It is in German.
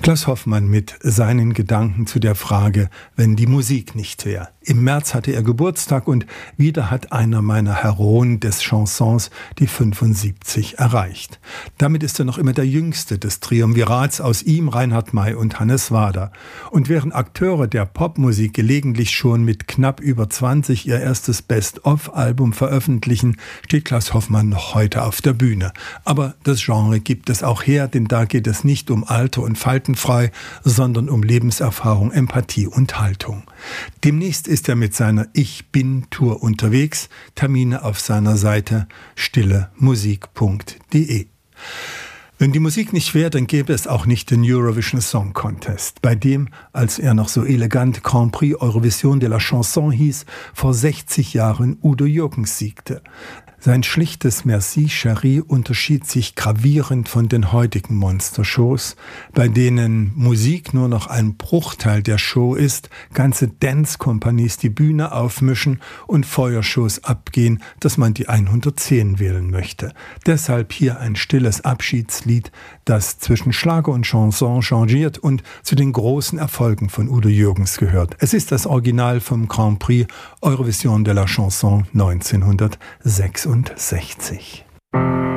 Klaus Hoffmann mit seinen Gedanken zu der Frage, wenn die Musik nicht wäre. Im März hatte er Geburtstag und wieder hat einer meiner Heroen des Chansons die 75 erreicht. Damit ist er noch immer der Jüngste des Triumvirats aus ihm, Reinhard May und Hannes Wader. Und während Akteure der Popmusik gelegentlich schon mit knapp über 20 ihr erstes Best-of-Album veröffentlichen, steht Klaus Hoffmann noch heute auf der Bühne. Aber das Genre gibt es auch her, denn da geht es nicht um Alter und faltenfrei, sondern um Lebenserfahrung, Empathie und Haltung. Demnächst ist er mit seiner Ich-Bin-Tour unterwegs. Termine auf seiner Seite stillemusik.de. Wenn die Musik nicht wäre, dann gäbe es auch nicht den Eurovision Song Contest, bei dem, als er noch so elegant Grand Prix Eurovision de la Chanson hieß, vor 60 Jahren Udo Jürgens siegte. Sein schlichtes Merci Chérie unterschied sich gravierend von den heutigen Monstershows, bei denen Musik nur noch ein Bruchteil der Show ist, ganze Dance-Kompanies die Bühne aufmischen und Feuershows abgehen, dass man die 110 wählen möchte. Deshalb hier ein stilles Abschiedslied, das zwischen Schlager und Chanson changiert und zu den großen Erfolgen von Udo Jürgens gehört. Es ist das Original vom Grand Prix Eurovision de la Chanson 1966.